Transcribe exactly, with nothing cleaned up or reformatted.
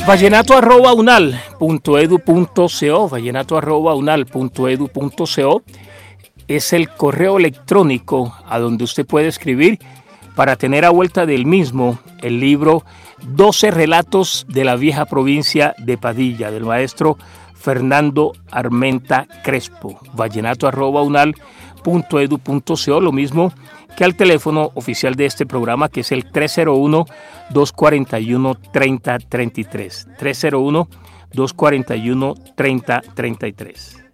vallenato arroba unal punto edu punto co, vallenato arroba unal punto edu punto co es el correo electrónico a donde usted puede escribir para tener a vuelta del mismo el libro doce relatos de la vieja provincia de Padilla, del maestro Fernando Armenta Crespo, vallenato arroba unal punto edu punto co, lo mismo que al teléfono oficial de este programa, que es el tres cero uno, dos cuatro uno, tres cero tres tres, tres cero uno, dos cuatro uno, tres cero tres tres.